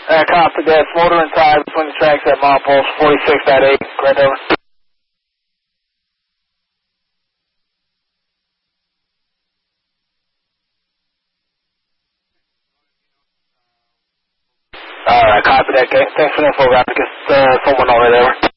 Copy that. Smoldering tire between the tracks at milepost 46.8. Grand over. Alright, copy that. Okay. Thanks for the info, guys. Get someone over there.